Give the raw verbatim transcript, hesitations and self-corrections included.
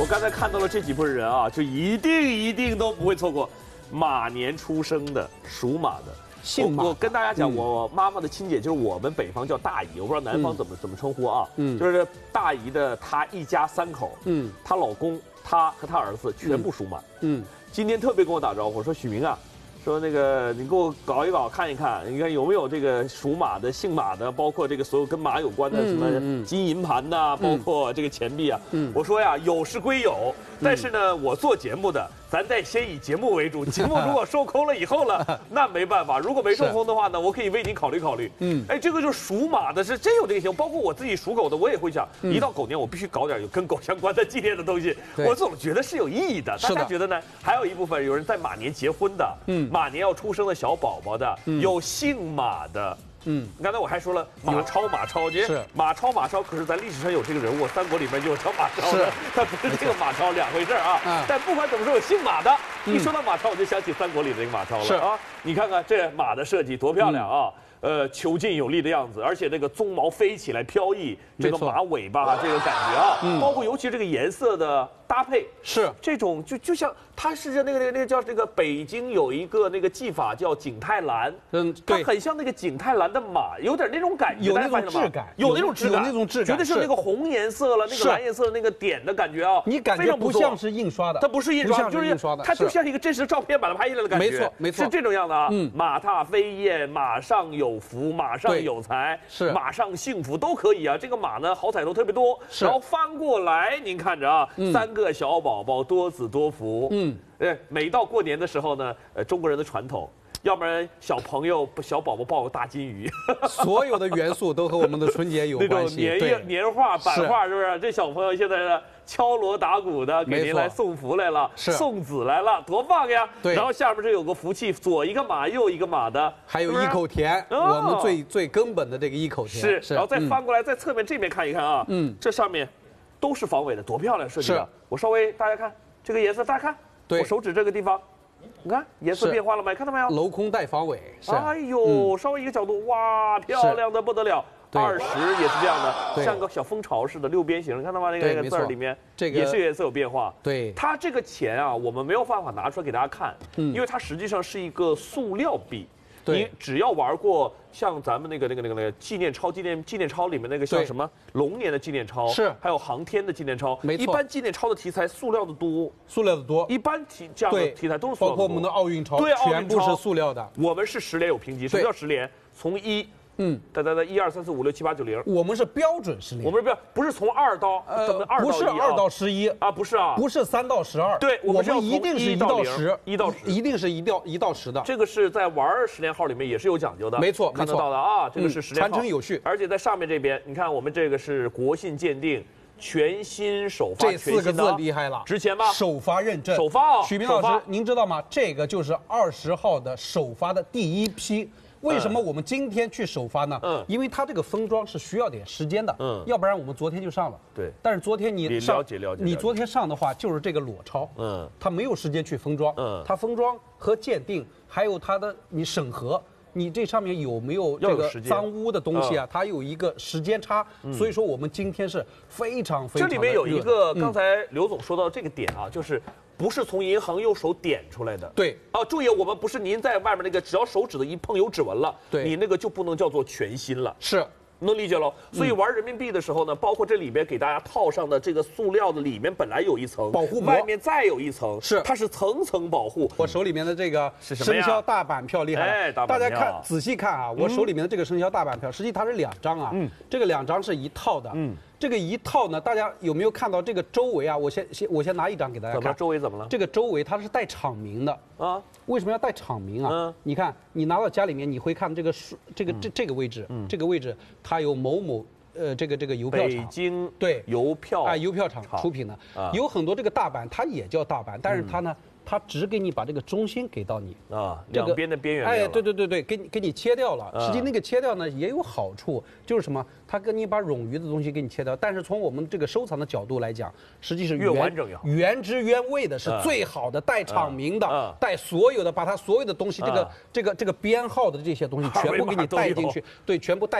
我刚才看到了这几波人啊，就一定一定都不会错过马年出生的属马的。 姓马我，我跟大家讲， 嗯、 我妈妈的亲姐就是我们北方叫大姨，我不知道南方怎么、嗯、怎么称呼啊。嗯，就是大姨的她一家三口，嗯，她老公、她和她儿子全部属马。嗯，今天特别跟我打招呼说：“许明啊。”说那个，你给我搞一搞，看一看，你看有没有这个属马的、姓马的，包括这个所有跟马有关的什么金银盘呐、嗯，包括这个钱币啊。嗯，我说呀，有是归有，但是呢，我做节目的，咱得先以节目为主。节目如果收空了以后了，那没办法。如果没收空的话呢，我可以为您考虑考虑。嗯，哎，这个就是属马的，是真有这个行。包括我自己属狗的，我也会想，一到狗年我必须搞点有跟狗相关的纪念的东西。我总觉得是有意义的。大家觉得呢？还有一部分有人在马年结婚的，嗯。马年要出生的小宝宝的，嗯、有姓马的，嗯，刚才我还说了马超，马超，是马超，马超，可是咱历史上有这个人物，三国里面就有叫马超的，他不是这个马超，两回事啊。嗯、但不管怎么说，有姓马的，嗯、一说到马超，我就想起三国里的那个马超了啊。你看看这马的设计多漂亮啊！嗯呃，遒劲有力的样子，而且那个鬃毛飞起来飘逸，这个马尾巴这个感觉啊，嗯、包括尤其这个颜色的搭配， 是这种就就像它是那个那个那个叫这个北京有一个那个技法叫景泰蓝，嗯，它很像那个景泰蓝的马，有点那种感觉， 有那种质感， 有那种质感， 有那种质感， 绝对是那个红颜色了，那个蓝颜色的那个点的感觉啊， 你感觉不像是印刷的， 它不是印刷，就是它就像一个真实的照片把它拍下来的感觉， 没错没错， 是这种样子啊，嗯，马踏飞燕，马上有福，马上有财，是马上幸福都可以啊。这个马呢，好彩头特别多。然后翻过来，您看着啊，嗯、三个小宝宝，多子多福。嗯，呃，每到过年的时候呢，呃，中国人的传统，要不然小朋友、小宝宝抱个大金鱼， 所有的元素都和我们的春节有关系。 那种年年画、版画，是不是？这小朋友现在呢？敲锣打鼓的给您来送福来了，送子来了，多棒呀！对，然后下面这有个福气，左一个马，右一个马的， 还有一口田，我们最最根本的这个一口田是。然后再翻过来，在侧面这面看一看啊，嗯，这上面都是防伪的，多漂亮设计的！我稍微大家看这个颜色，大家看，我手指这个地方，你看颜色变化了没？看到没有？ 镂空带防伪。 哎呦，稍微一个角度，哇，漂亮的不得了！二十也是这样的，像个小蜂巢似的六边形，看到吗？那个那个字儿里面，这个也是颜色有变化。 对， 它这个钱啊，我们没有办法拿出来给大家看，因为它实际上是一个塑料币。你只要玩过像咱们那个那个那个那个纪念钞、纪念纪念钞里面那个像什么龙年的纪念钞，是还有航天的纪念钞，没错。一般纪念钞的题材塑料的多， 塑料的多。 一般题这样的题材都是塑料的多， 包括我们的奥运钞， 对， 全部是塑料的。 我们是十连有评级，什么叫十连？从一。嗯，哒哒哒，一二三四五六七八九零， 我们是标准十连， 我们是标，不是从二到怎么二到一， 不是二到十一啊，不是啊， 不是三到十二， 对， 我们一定是一到十， 一到十， 一定是一到一到十的。 这个是在玩十连号里面也是有讲究的， 没错， 看得到的啊，这个是十连号， 传承有序。 而且在上面这边，你看我们这个是国信鉴定。全新首发， 这四个字厉害了， 值钱吗？ 首发认证， 首发啊！ 许明老师，您知道吗？这个就是二十号的首发的第一批。为什么我们今天去首发呢？嗯，因为它这个封装是需要点时间的，嗯，要不然我们昨天就上了。 对， 但是昨天你上，了解了解， 你昨天上的话就是这个裸钞，嗯，它没有时间去封装，嗯，它封装和鉴定还有它的你审核。你这上面有没有这个脏污的东西啊？它有一个时间差，所以说我们今天是非常非常。 这里面有一个刚才刘总说到这个点啊，就是不是从银行右手点出来的。 对啊，注意，我们不是您在外面那个，只要手指的一碰有指纹了，对，你那个就不能叫做全新了。 是。 能理解喽，所以玩人民币的时候呢，包括这里边给大家套上的这个塑料的里面本来有一层保护膜， 外面再有一层，是它是层层保护。 我手里面的这个生肖大板票厉害， 哎， 大家看仔细看啊，我手里面的这个生肖大板票，实际它是两张啊，嗯，这个两张是一套的，嗯。这个一套呢，大家有没有看到这个周围啊？我先先我先拿一张给大家看。 怎么周围怎么了？ 这个周围它是带厂名的啊。为什么要带厂名啊？嗯，你看，你拿到家里面，你会看这个数，这个这这个位置，嗯，这个位置它有某某呃这个这个邮票厂， 北京对邮票啊邮票厂出品的，有很多这个大板，它也叫大板，但是它呢。它只给你把这个中心给到你啊，两边的边缘， 哎，对对对对，给你给你切掉了。实际那个切掉呢也有好处，就是什么？它跟你把冗余的东西给你切掉。但是从我们这个收藏的角度来讲，实际是越完整越好， 原汁原味的是最好的，带厂名的，带所有的，把它所有的东西，这个这个这个编号的这些东西全部给你带进去，对，全部带。